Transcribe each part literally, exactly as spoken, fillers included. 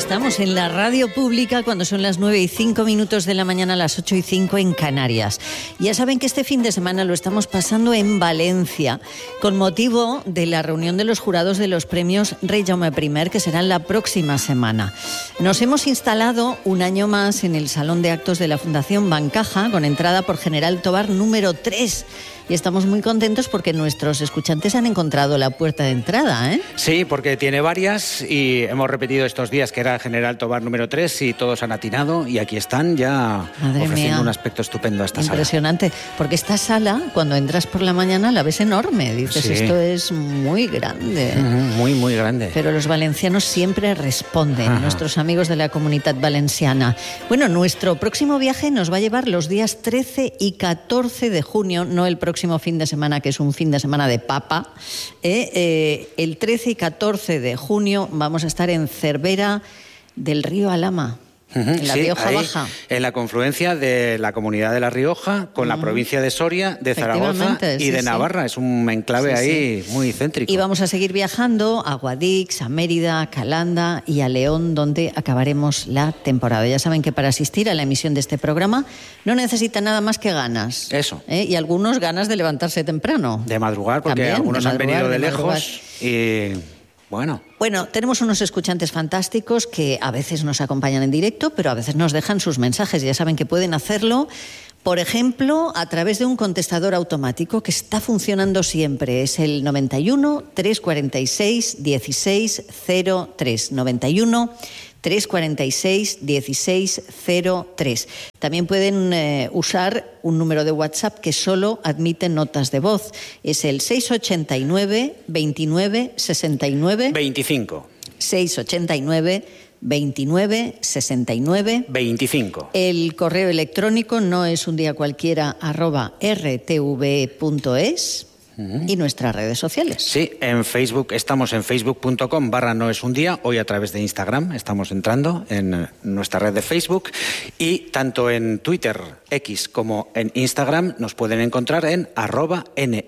estamos en la radio pública cuando son las nueve y cinco minutos de la mañana, las ocho y cinco en Canarias. Ya saben que este fin de semana lo estamos pasando en Valencia con motivo de la reunión de los jurados de los premios Rey Jaume primero, que serán la próxima semana. Nos hemos instalado un año más en el Salón de Actos de la Fundación Bancaja con entrada por General Tobar número tres. Y estamos muy contentos porque nuestros escuchantes han encontrado la puerta de entrada, ¿eh? Sí, porque tiene varias y hemos repetido estos días que era General Tobar número tres y todos han atinado y aquí están ya Madre ofreciendo mía. un aspecto estupendo a esta Impresionante, sala. Impresionante, porque esta sala, cuando entras por la mañana, la ves enorme. Dices, sí. Esto es muy grande. Uh-huh, muy, muy grande. Pero los valencianos siempre responden, uh-huh. nuestros amigos de la Comunitat Valenciana. Bueno, nuestro próximo viaje nos va a llevar los días trece y catorce de junio, no el próximo fin de semana, que es un fin de semana de papa. Eh, eh, el trece y catorce de junio vamos a estar en Cervera del Río Alhama. Uh-huh, en la sí, Rioja ahí, Baja. En la confluencia de la comunidad de La Rioja con uh-huh. la provincia de Soria, de Zaragoza y sí, de Navarra. Sí. Es un enclave sí, ahí sí. muy céntrico. Y vamos a seguir viajando a Guadix, a Mérida, a Calanda y a León, donde acabaremos la temporada. Ya saben que para asistir a la emisión de este programa no necesitan nada más que ganas. Eso. ¿Eh? Y algunos ganas de levantarse temprano. De madrugar, porque También, algunos de han venido de, de lejos y... Bueno. Bueno, tenemos unos escuchantes fantásticos que a veces nos acompañan en directo, pero a veces nos dejan sus mensajes. Ya saben que pueden hacerlo, por ejemplo, a través de un contestador automático que está funcionando siempre. Es el noventa y uno, trescientos cuarenta y seis, dieciséis cero tres. noventa y uno, trescientos cuarenta y seis, dieciséis cero tres. También pueden eh, usar un número de WhatsApp que solo admite notas de voz. Es el seiscientos ochenta y nueve, veintinueve, sesenta y nueve... veinticinco. seiscientos ochenta y nueve, veintinueve, sesenta y nueve... veinticinco. El correo electrónico no es un día cualquiera arroba r t v punto es. Y nuestras redes sociales. Sí, en Facebook, estamos en facebook punto com barra no es un día, hoy a través de Instagram estamos entrando en nuestra red de Facebook y tanto en Twitter, X, como en Instagram nos pueden encontrar en arroba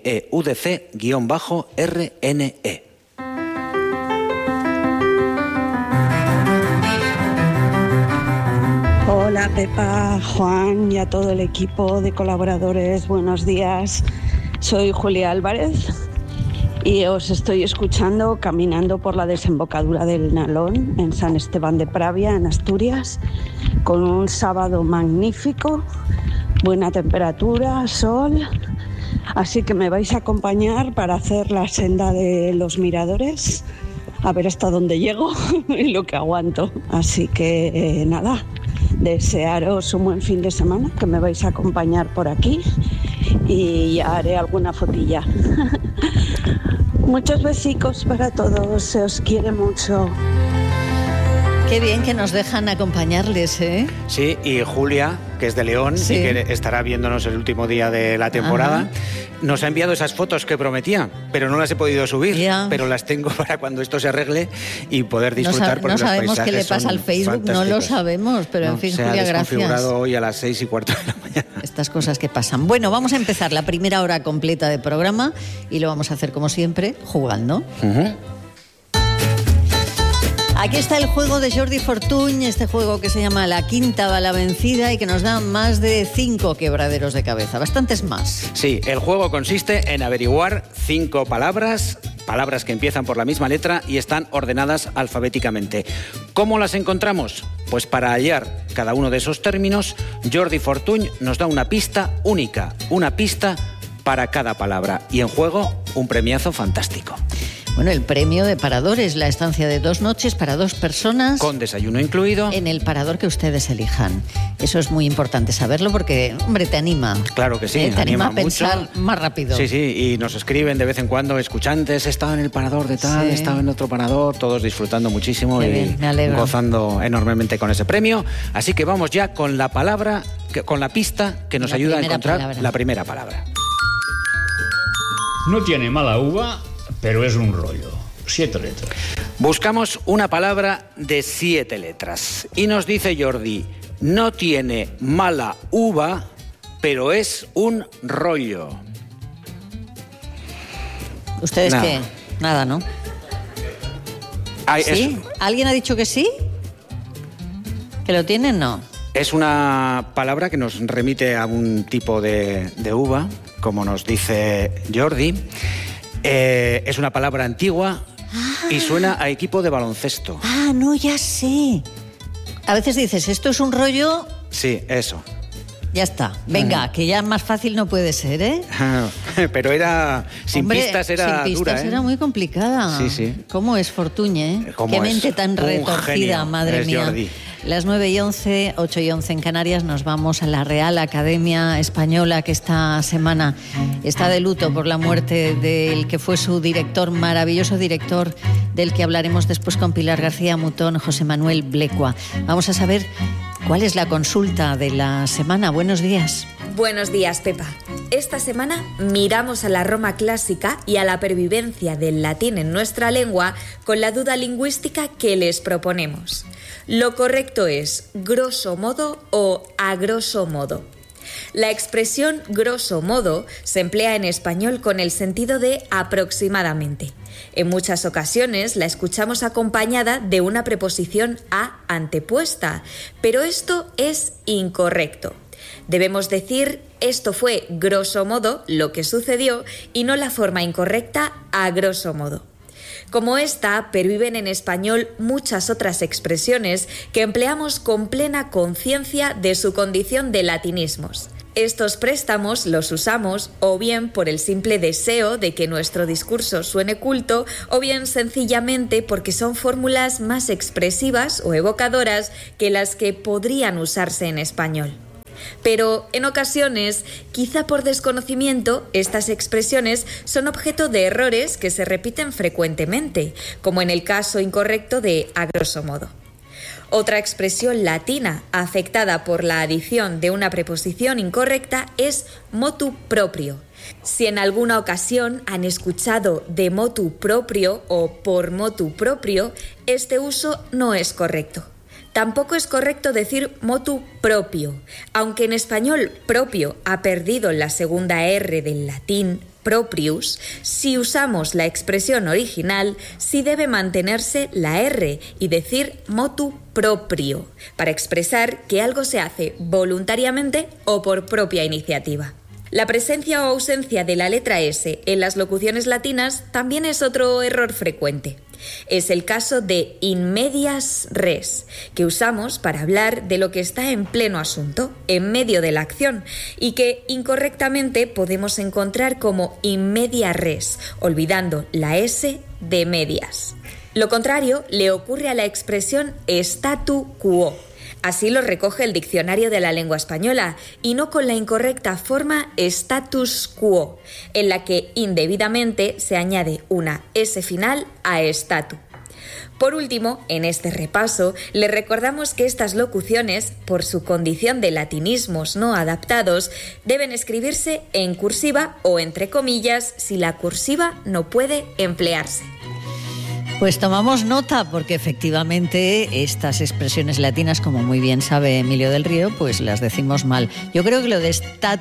neudc guión bajo rne. Hola Pepa, Juan y a todo el equipo de colaboradores, buenos días. Soy Julia Álvarez y os estoy escuchando caminando por la desembocadura del Nalón en San Esteban de Pravia, en Asturias, con un sábado magnífico, buena temperatura, sol, así que me vais a acompañar para hacer la senda de los miradores, a ver hasta dónde llego y lo que aguanto. Así que eh, nada, desearos un buen fin de semana, que me vais a acompañar por aquí y ya haré alguna fotilla. Muchos besicos para todos, se os quiere mucho. Qué bien que nos dejan acompañarles, ¿eh? Sí, y Julia, que es de León sí. y que estará viéndonos el último día de la temporada, Ajá. nos ha enviado esas fotos que prometía, pero no las he podido subir, ya. pero las tengo para cuando esto se arregle y poder disfrutar. No, sab- no sabemos qué le pasa al Facebook, no lo sabemos, pero no, en fin, se Julia, ha gracias. desconfigurado hoy a las seis y cuarto de la mañana. Estas cosas que pasan. Bueno, vamos a empezar la primera hora completa de programa y lo vamos a hacer como siempre, jugando. Uh-huh. Aquí está el juego de Jordi Fortuny, este juego que se llama La Quinta Bala Vencida y que nos da más de cinco quebraderos de cabeza, bastantes más. Sí, el juego consiste en averiguar cinco palabras, palabras que empiezan por la misma letra y están ordenadas alfabéticamente. ¿Cómo las encontramos? Pues para hallar cada uno de esos términos, Jordi Fortuny nos da una pista única, una pista para cada palabra y en juego un premiazo fantástico. Bueno, el premio de paradores, la estancia de dos noches para dos personas. Con desayuno incluido. En el parador que ustedes elijan. Eso es muy importante saberlo porque, hombre, te anima. Claro que sí, ¿Eh? Te anima, anima a pensar mucho. Más rápido. Sí, sí, y nos escriben de vez en cuando escuchantes, he estado en el parador de tal, sí. he estado en otro parador, todos disfrutando muchísimo Qué y bien, me alegro. Gozando enormemente con ese premio. Así que vamos ya con la palabra, con la pista que nos la ayuda a encontrar palabra. la primera palabra. No tiene mala uva, pero es un rollo. Siete letras. Buscamos una palabra de siete letras. Y nos dice Jordi, no tiene mala uva, pero es un rollo. ¿Ustedes Nada. qué? Nada, ¿no? Ay, ¿Sí? es... ¿Alguien ha dicho que sí? ¿Que lo tienen? No. Es una palabra que nos remite a un tipo de, de uva, como nos dice Jordi. Eh, es una palabra antigua ah. y suena a equipo de baloncesto. Ah, no, ya sé. A veces dices, esto es un rollo... Sí, eso. Ya está. Venga, mm. que ya más fácil no puede ser, ¿eh? Pero era... Sin Hombre, pistas era sin pistas dura, ¿eh? era muy complicada. Sí, sí. ¿Cómo es Fortuñe, eh? Qué mente tan retorcida, genio, madre mía. Jordi. Las nueve y once, ocho y once en Canarias, nos vamos a la Real Academia Española, que esta semana está de luto por la muerte del que fue su director, maravilloso director, del que hablaremos después con Pilar García Mutón, José Manuel Blecua. Vamos a saber cuál es la consulta de la semana. Buenos días. Buenos días, Pepa. Esta semana miramos a la Roma clásica y a la pervivencia del latín en nuestra lengua con la duda lingüística que les proponemos. Lo correcto es grosso modo o a grosso modo. La expresión grosso modo se emplea en español con el sentido de aproximadamente. En muchas ocasiones la escuchamos acompañada de una preposición a antepuesta, pero esto es incorrecto. Debemos decir esto fue grosso modo lo que sucedió y no la forma incorrecta a grosso modo. Como esta, perviven en español muchas otras expresiones que empleamos con plena conciencia de su condición de latinismos. Estos préstamos los usamos o bien por el simple deseo de que nuestro discurso suene culto o bien sencillamente porque son fórmulas más expresivas o evocadoras que las que podrían usarse en español. Pero en ocasiones, quizá por desconocimiento, estas expresiones son objeto de errores que se repiten frecuentemente, como en el caso incorrecto de a grosso modo. Otra expresión latina afectada por la adición de una preposición incorrecta es motu proprio. Si en alguna ocasión han escuchado de motu proprio o por motu proprio, este uso no es correcto. Tampoco es correcto decir motu propio, aunque en español propio ha perdido la segunda R del latín proprius. Si usamos la expresión original, sí debe mantenerse la R y decir motu proprio, para expresar que algo se hace voluntariamente o por propia iniciativa. La presencia o ausencia de la letra S en las locuciones latinas también es otro error frecuente. Es el caso de in medias res, que usamos para hablar de lo que está en pleno asunto, en medio de la acción, y que incorrectamente podemos encontrar como in media res, olvidando la S de medias. Lo contrario le ocurre a la expresión statu quo. Así lo recoge el Diccionario de la Lengua Española, y no con la incorrecta forma status quo, en la que indebidamente se añade una S final a statu. Por último, en este repaso, le recordamos que estas locuciones, por su condición de latinismos no adaptados, deben escribirse en cursiva o entre comillas si la cursiva no puede emplearse. Pues tomamos nota porque efectivamente estas expresiones latinas, como muy bien sabe Emilio del Río, pues las decimos mal. Yo creo que lo de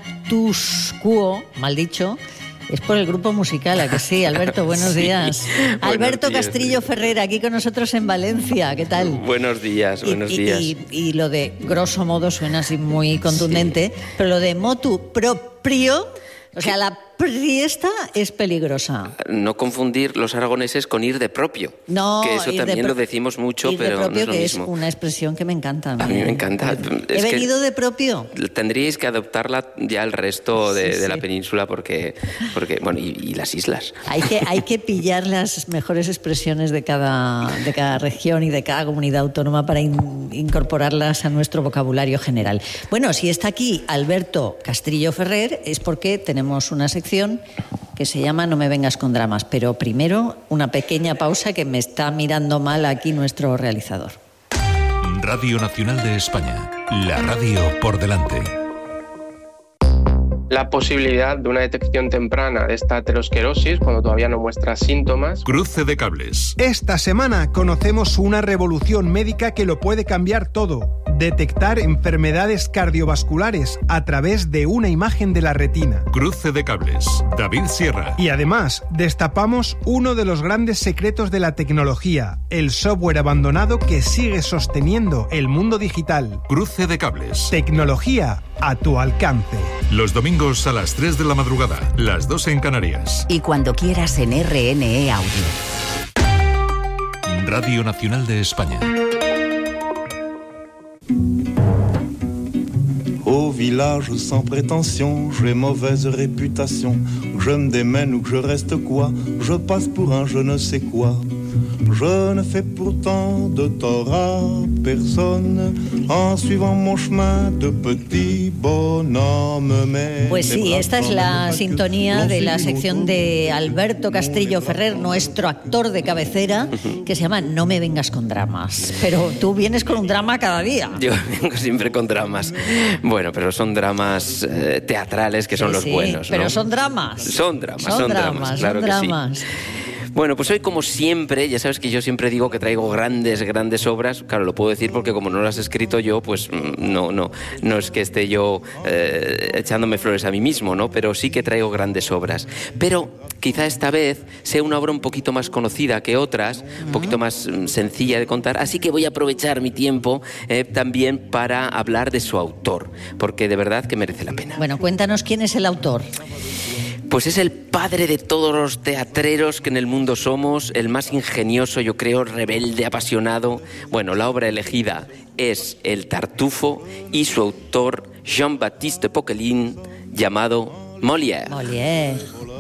status quo, mal dicho, es por el grupo musical, ¿a que sí? Alberto, buenos sí, días. Buenos Alberto días, Castrillo sí. Ferrer, aquí con nosotros en Valencia, ¿qué tal? Buenos días, buenos y, días. Y, y, y lo de grosso modo suena así muy contundente, sí. Pero lo de motu proprio, o sea, la priesta es peligrosa. No confundir los aragoneses con ir de propio. No, que eso también pro... lo decimos mucho, ir pero de propio, no es lo que mismo. Es una expresión que me encanta. A mí me encanta. He es venido de propio. Tendríais que adoptarla ya el resto de, sí, sí. de la península porque, porque bueno, y, y las islas. Hay que, hay que pillar las mejores expresiones de cada, de cada región y de cada comunidad autónoma para in, incorporarlas a nuestro vocabulario general. Bueno, si está aquí Alberto Castrillo Ferrer es porque tenemos una sección que se llama No me vengas con dramas, pero primero una pequeña pausa que me está mirando mal aquí nuestro realizador. Radio Nacional de España, la radio por delante. La posibilidad de una detección temprana de esta aterosclerosis cuando todavía no muestra síntomas. Cruce de cables. Esta semana conocemos una revolución médica que lo puede cambiar todo. detectar enfermedades cardiovasculares a través de una imagen de la retina. Cruce de cables. David Sierra. Y además, destapamos uno de los grandes secretos de la tecnología, el software abandonado que sigue sosteniendo el mundo digital. Cruce de cables. Tecnología a tu alcance. Los domingos a las tres de la madrugada, las dos en Canarias. Y cuando quieras en R N E Audio. Radio Nacional de España. Au village sans prétention, j'ai mauvaise réputation. Que je me démène ou que je reste quoi, je passe pour un je ne sais quoi. Je ne fais pourtant de tort à personne en suivant mon chemin de petit bonhomme. Pues sí, esta es la sintonía de la sección de Alberto Castillo Ferrer, nuestro actor de cabecera, que se llama No me vengas con dramas. Pero tú vienes con un drama cada día. Yo vengo siempre con dramas. Bueno, pero son dramas eh, teatrales que son sí, los sí, buenos, ¿no? Pero son dramas. Son dramas, son, son dramas, dramas, claro son que dramas. sí. Bueno, pues hoy, como siempre, ya sabes que yo siempre digo que traigo grandes, grandes obras. Claro, lo puedo decir porque como no las he escrito yo, pues no, no, no es que esté yo eh, echándome flores a mí mismo, ¿no? Pero sí que traigo grandes obras. Pero quizá esta vez sea una obra un poquito más conocida que otras, un poquito más sencilla de contar. Así que voy a aprovechar mi tiempo eh, también para hablar de su autor, porque de verdad que merece la pena. Bueno, cuéntanos quién es el autor. Pues es el padre de todos los teatreros que en el mundo somos, el más ingenioso, yo creo, rebelde, apasionado. Bueno, la obra elegida es El Tartufo y su autor, Jean-Baptiste Poquelin, llamado Molière. Molière.